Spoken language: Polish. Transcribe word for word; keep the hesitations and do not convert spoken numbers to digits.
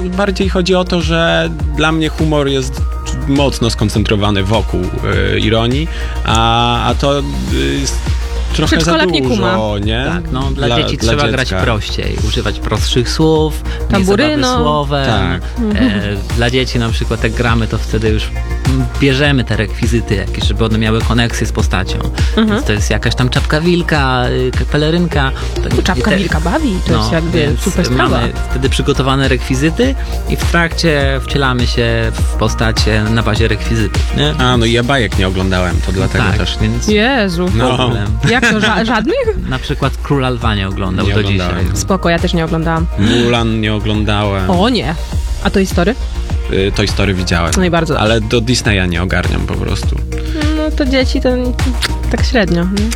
bardziej chodzi o to, że dla mnie humor jest mocno skoncentrowany wokół y, ironii, a, a to jest trochę za Przedszkolak nie kuma. dużo, nie? Tak, no dla, Dla- dzieci dla trzeba dziecka. grać prościej, używać prostszych słów, Tamburyno. nie zabawy słowem. Tak. E, dla dzieci na przykład jak gramy, to wtedy już mm, bierzemy te rekwizyty jakieś, żeby one miały koneksję z postacią. Więc to jest jakaś tam czapka wilka, y, pelerynka. To- Czapka te- wilka bawi, to jest jakby więc super sprawa. mamy wtedy przygotowane rekwizyty i w trakcie wcielamy się w postacie na bazie rekwizytów, nie? A, no ja bajek nie oglądałem, to dlatego tak, też. więc Jezu. No. problem. Jak to, ża- żadnych? Na przykład Króla Lwa nie oglądał Nie do oglądałem. dzisiaj. Spoko, ja też nie oglądałam. Mulan nie oglądałem. O nie. A to Story? Y, Toy Story widziałem. No i bardzo dobrze. Ale do Disneya nie ogarniam po prostu. No to dzieci to tak średnio. Nie?